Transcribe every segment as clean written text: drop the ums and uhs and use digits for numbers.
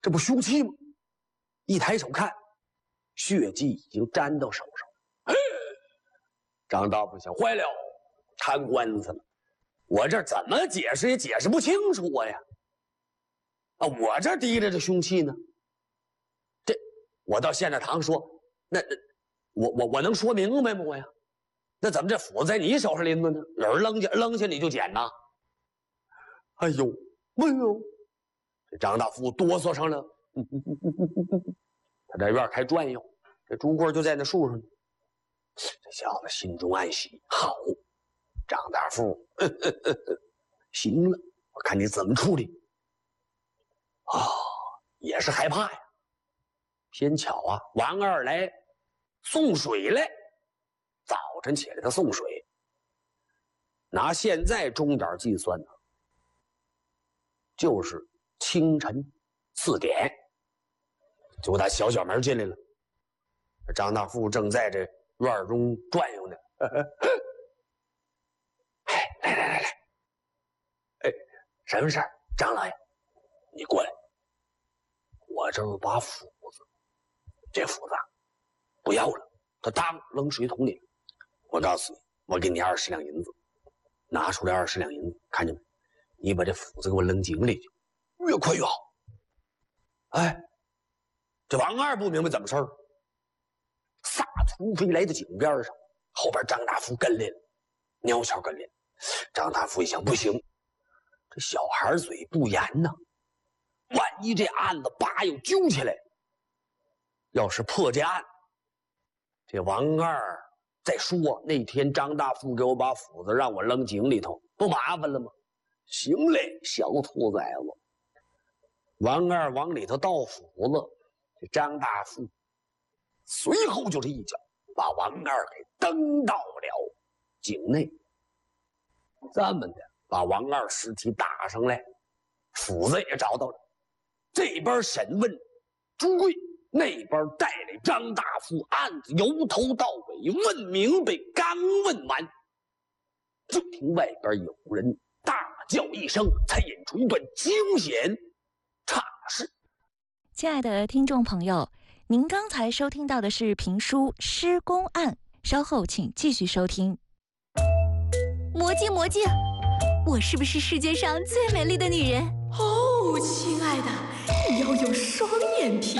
这不凶器吗？一抬手看，血迹已经沾到手上。张大夫想，坏了，摊官司了，我这怎么解释也解释不清楚呀！啊，我这提着这凶器呢，这我到县大堂说，那我能说明白吗？我呀，那怎么这斧子在你手上拎着呢？有人扔下你就捡呐？哎呦，哎呦！这张大夫哆嗦上了，他在院开转悠，这朱贵就在那树上呢。这小子心中暗喜，好，张大夫，行了，我看你怎么处理。啊，也是害怕呀。偏巧啊，王二来送水来，早晨起来他送水，拿现在钟点计算呢，就是清晨4点，就打小门进来了。张大富正在这院中转悠呢。来，哎，什么事儿？张老爷，你过来。我这儿把斧子，这斧子不要了，他当扔水桶里了。我告诉你，我给你20两银子，拿出来20两银子，看见没？你把这斧子给我扔井里去，越快越好。哎，这王二不明白怎么事儿，撒粗飞来到井边上，后边张大福跟来了，蹑脚跟来了。张大福一想，不行，这小孩嘴不严呐，万一这案子叭又揪起来，要是破这案，这王二再说那天张大富给我把斧子让我扔井里头，不麻烦了吗？行嘞，小兔崽子！王二往里头倒斧子，这张大富随后就是一脚把王二给蹬到了井内，这么的把王二尸体打上来，斧子也找到了。这边审问朱贵，那边带来张大富，案子由头到尾问明白，刚问完，就听外边有人大叫一声，才引出一段惊险差事。 亲爱的听众朋友，您刚才收听到的是评书《施公案》，稍后请继续收听。 魔镜，魔镜，我是不是世界上最美丽的女人？ 哦，亲爱的，你要有双眼皮。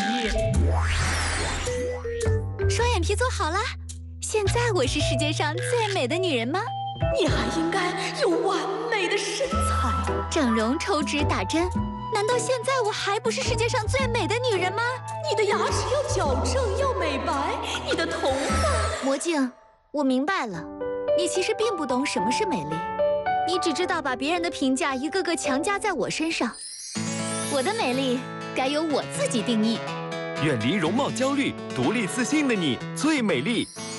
双眼皮做好了，现在我是世界上最美的女人吗？ 你还应该有完美的身材， 整容、抽脂、打针，难道现在我还不是世界上最美的女人吗？ 你的牙齿要矫正，要美白，你的头发…… 魔镜，我明白了，你其实并不懂什么是美丽，你只知道把别人的评价一个个强加在我身上。我的美丽该由我自己定义。 远离容貌焦虑，独立自信的你最美丽。